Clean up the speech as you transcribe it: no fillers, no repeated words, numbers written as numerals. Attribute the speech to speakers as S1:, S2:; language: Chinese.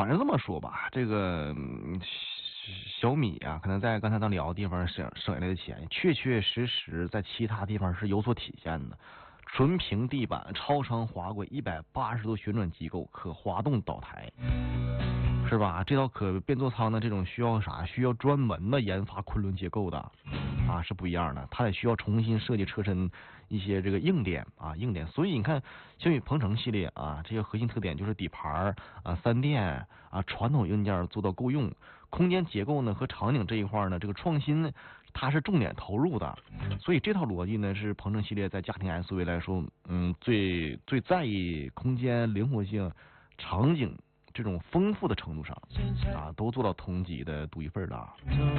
S1: 反正这么说吧，这个小米啊，可能在刚才咱聊的地方省下来的钱，确确实实在其他地方是有所体现的。纯平地板、超长滑轨、180度旋转机构、可滑动岛台，是吧？这套可变座舱呢，这种需要啥？需要专门的研发昆仑结构的啊，是不一样的。它得需要重新设计车身一些这个硬点啊，硬点。所以你看，小米鹏程系列啊，这些核心特点就是底盘啊、三电啊、传统硬件做到够用，空间结构呢和场景这一块呢，这个创新它是重点投入的。所以这套逻辑呢，是鹏程系列在家庭 SUV 来说，最在意空间灵活性、场景这种丰富的程度上啊，都做到同级的独一份了。